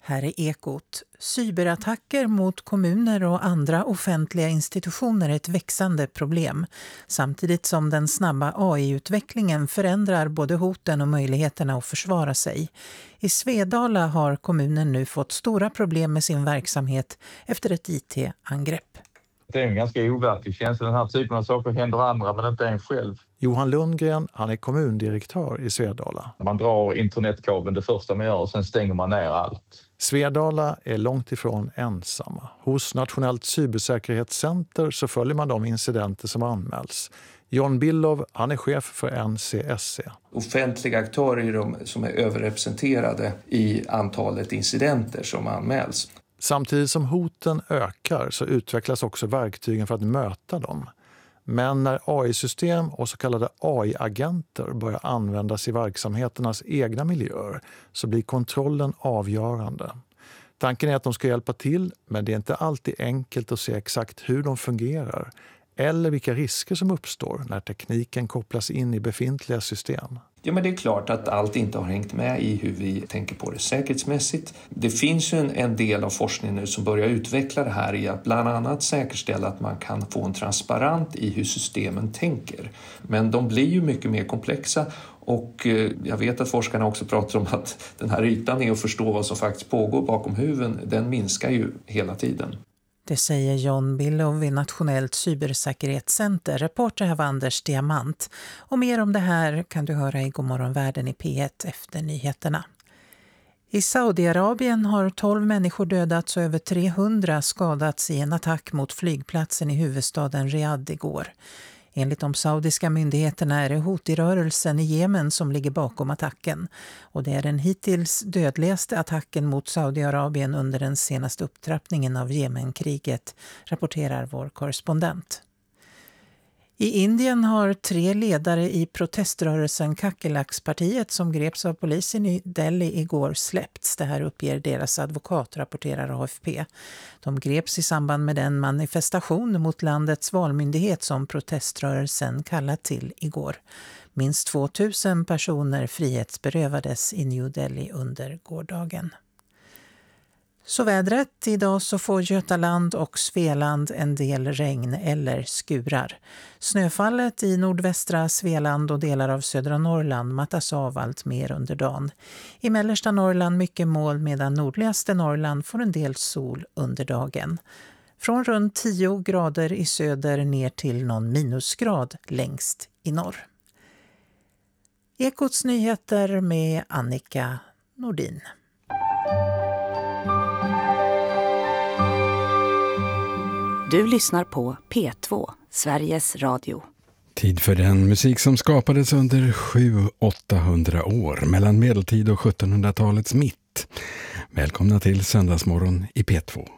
Här är Ekot. Cyberattacker mot kommuner och andra offentliga institutioner är ett växande problem. Samtidigt som den snabba AI-utvecklingen förändrar både hoten och möjligheterna att försvara sig. I Svedala har kommunen nu fått stora problem med sin verksamhet efter ett IT-angrepp. Det är en ganska overklig känsla. Den här typen av saker händer andra men inte en själv. Johan Lundgren, han är kommundirektör i Svedala. Man drar internetkabeln det första man gör och sen stänger man ner allt. Svedala är långt ifrån ensamma. Hos Nationellt cybersäkerhetscenter så följer man de incidenter som anmäls. John Billov, han är chef för NCSC. Offentliga aktörer är de som är överrepresenterade i antalet incidenter som anmäls. Samtidigt som hoten ökar så utvecklas också verktygen för att möta dem. Men när AI-system och så kallade AI-agenter börjar användas i verksamheternas egna miljöer så blir kontrollen avgörande. Tanken är att de ska hjälpa till, men det är inte alltid enkelt att se exakt hur de fungerar eller vilka risker som uppstår när tekniken kopplas in i befintliga system. Ja, men det är klart att allt inte har hängt med i hur vi tänker på det säkerhetsmässigt. Det finns ju en del av forskningen nu som börjar utveckla det här i att bland annat säkerställa att man kan få en transparent i hur systemen tänker. Men de blir ju mycket mer komplexa och jag vet att forskarna också pratar om att den här ytan är att förstå vad som faktiskt pågår bakom huven, den minskar ju hela tiden. Det säger John Billov vid Nationellt cybersäkerhetscenter. Reporter här var Anders Diamant. Och mer om det här kan du höra i Godmorgonvärlden i P1 efter nyheterna. I Saudiarabien har 12 människor dödats och över 300 skadats i en attack mot flygplatsen i huvudstaden Riyadh igår. Enligt de saudiska myndigheterna är det Houthi-rörelsen i Jemen som ligger bakom attacken. Och det är den hittills dödligaste attacken mot Saudiarabien under den senaste upptrappningen av Jemenkriget, rapporterar vår korrespondent. I Indien har 3 ledare i proteströrelsen Kakelaks-partiet som greps av polisen i Delhi igår släppts. Det här uppger deras advokat, rapporterar AFP. De greps i samband med den manifestation mot landets valmyndighet som proteströrelsen kallat till igår. Minst 2000 personer frihetsberövades i New Delhi under gårdagen. Så vädret, idag så får Götaland och Svealand en del regn eller skurar. Snöfallet i nordvästra Svealand och delar av södra Norrland mattas av allt mer under dagen. I mellersta Norrland mycket moln medan nordligaste Norrland får en del sol under dagen. Från runt 10 grader i söder ner till någon minusgrad längst i norr. Ekots nyheter med Annika Nordin. Du lyssnar på P2, Sveriges Radio. Tid för den musik som skapades under 700-800 år mellan medeltid och 1700-talets mitt. Välkomna till Söndagsmorgon i P2.